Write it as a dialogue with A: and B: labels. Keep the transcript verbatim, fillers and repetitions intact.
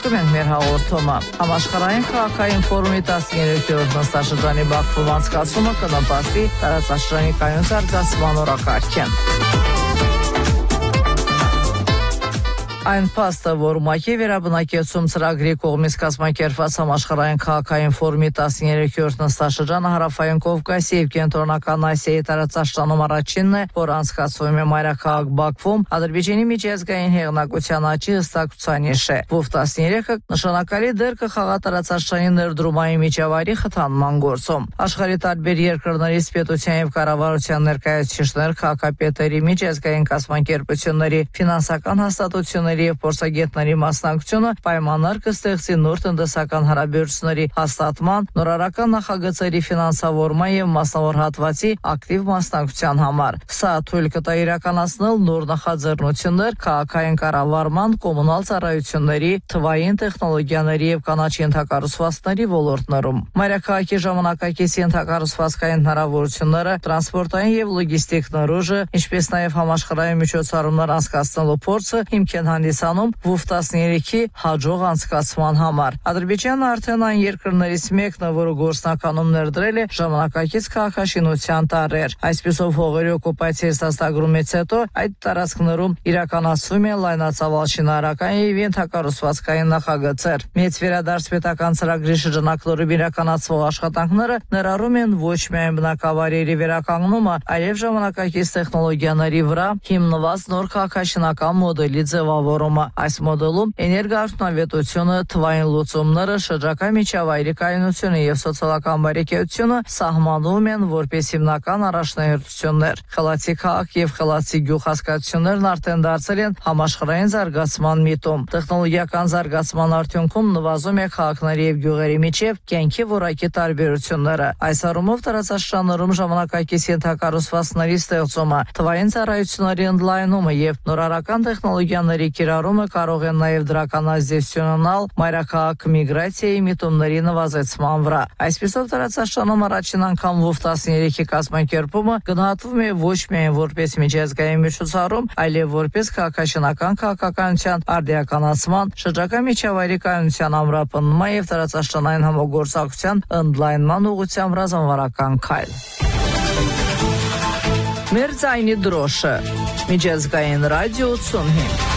A: Շարունակում ենք մեր հաղորդումը։ Համաշխարհային քաղաքային ֆորումի տասներեքերորդ նստաշրջանի բախվում անցկացումը կնպաստի տարածաշրջանի կայուն զարգացման օրակարգին։ Այն փաստը, որ ՄԱԿ-ի վերաբնակեցում ծրագրի կողմից կազմակերպված համաշխարհային քաղաքային ֆորումի տասներեքերորդ նստաշրջանը հարավային Կովկասի և Կենտրոնական Ասիայի տարածաշրջանում առաջինն է, որ անցկացվում է մայրաքաղաք Բաքվում, Ադրբեջանի միջազգային հեղինակության աճի հստակցուցանիշ է։ Վով տասներեքը նշանակալի դեր կխաղա տարածաշրջանի ներդրումային միջավայրի խթանման գործում։ Աշխարհի տարբեր երկրներից պետության և կառավարության ներկայացուցիչներ, քաղաքապետերի, միջազգային կազմակերպությունների, ֆինանսական հաստատությունների և փորձագետների մասնակցությունը պայմաններ կստեղծի նոր տնտեսական հարաբերությունների հաստատման, նորարարական նախագծերի ֆինանսավորման և մասնավոր հատվածի ակտիվ մասնակցության համար։ Սա թույլ կտա իրականացնել նոր նախաձեռնություններ քաղաքային կառավարման, կոմունալ ծառայությունների, թվային տեխնոլոգիաների և կանաչի ենթակառուցվածքների ոլորտներում։ Մայրաքաղաքի ժամանակակից ենթակառուցվածքային հնարավորությունները, տրանսպորտային և լոգիստիկ նրուժը, ինչպես նաև համաշխարհային միջոցառումներ անցկացնելու փորձը հիմք են հանդիսանում Վով տասներեքի հաջող անցկացման համար։ Ադրբեջանը արդեն այն երկրներից մեկն է, որը գործնականում ներդրել է ժամանակակից քաղաքաշինության տարրեր։ Այսպիսով հողերի օկուպացիայից հաստագրումից հետո այդ տարածքներում իրականացվում են լայնածավալ շինարարական և ենթակառուցվածքային նախագծեր։ Մեծ վերադարձ պետական ծրագրի շրջանակներում իրականացվող աշխատանքները ներառում են ոչ միայն բնակավայրերի վերականգնումը, այլև ժամանակակից տեխնոլոգիաների վրա հիմնված նոր քաղաքաշինական մոդելի ձևավորումը։ Այս մոդելում էներգոարդյունավետությունը, թվային լուծումները, շրջակա միջավայրի կայունությունը և սոցիալական բարեկեցությունը սահմանում են որպես հիմնական առաջնահերթություններ։ Խելացի քաղաք և խելացի գյուղ հասկացություններն արդեն դարձել են համաշխարհային զարգացման միտում։ Տեխնոլոգիական զարգացման արդյունքում նվազում է քաղաքների և գյուղերի միջև կյանքի որակի տարբերությունները։ Այս առումով տարածաշրջաններում ժամանակակից ենթակառուցվածքների ստեղծումը, թվային ծառայությունների ընդլայնումը և նորարարական տեխնոլոգիաների կիրառումը կարող են նաև դրական ազդեցություն ունենալ մայրաքաղաք միգրացիայի միտումների նվազեցման վրա։ Այսպիսով տարածաշրջանում առաջին անգամ Վով տասներեքի կազմակերպումը գնահատվում է ոչ միայն որպես միջազգային միջոցառում, այլև որպես քաղաքաշինական քաղաքականության արդիականացման, շրջակա միջավայրի կայունության ամրապնդման և տարածաշրջանային համագործակցության ընդլայնման ուղղությամբ ռազմավարական քայլ։ Մեր ձայնի դրոշը։ Միջազգային ռադիո ութսուն հինգ